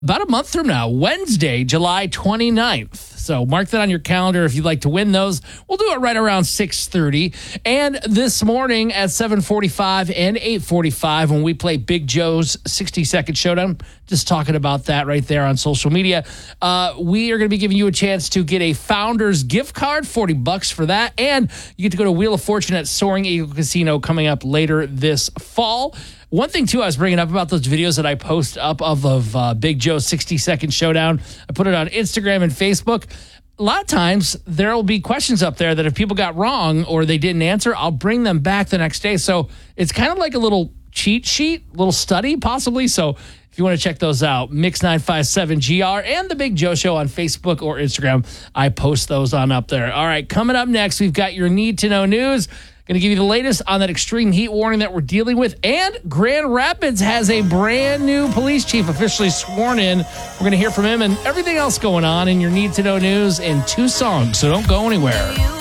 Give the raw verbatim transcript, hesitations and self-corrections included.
about a month from now, Wednesday, July twenty-ninth. So mark that on your calendar if you'd like to win those. We'll do it right around six thirty. And this morning at seven forty-five and eight forty-five when we play Big Joe's sixty-second Showdown, just talking about that right there on social media, uh, we are going to be giving you a chance to get a Founders gift card, forty bucks for that. And you get to go to Wheel of Fortune at Soaring Eagle Casino coming up later this fall. One thing, too, I was bringing up about those videos that I post up of, of uh, Big Joe's sixty-second Showdown. I put it on Instagram and Facebook. A lot of times, there will be questions up there that if people got wrong or they didn't answer, I'll bring them back the next day. So it's kind of like a little cheat sheet, little study, possibly. So if you want to check those out, Mix nine five seven G R and The Big Joe Show on Facebook or Instagram, I post those on up there. All right, coming up next, we've got your Need to Know News. Going to give you the latest on that extreme heat warning that we're dealing with. And Grand Rapids has a brand new police chief officially sworn in. We're going to hear from him and everything else going on in your Need to Know News in two songs. So don't go anywhere.